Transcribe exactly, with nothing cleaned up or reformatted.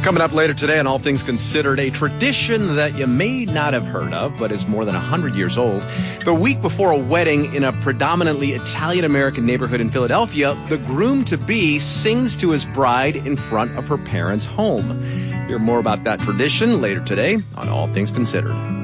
Coming up later today on All Things Considered, a tradition that you may not have heard of, but is more than one hundred years old. The week before a wedding in a predominantly Italian-American neighborhood in Philadelphia, the groom-to-be sings to his bride in front of her parents' home. Hear more about that tradition later today on All Things Considered.